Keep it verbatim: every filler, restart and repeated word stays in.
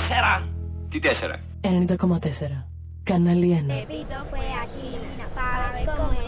τέσσερα. Τι τέσσερα? ενενήντα κόμμα τέσσερα. Κανάλι ένα. Bebito fue a China para ver cómo